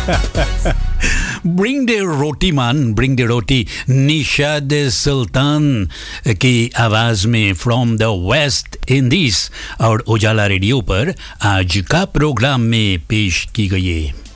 Bring द रोटी मान, bring द रोटी, निशाद सुल्तान की आवाज में फ्रॉम द वेस्ट इंडीज और उजाला रेडियो पर आज का प्रोग्राम में पेश की गई है।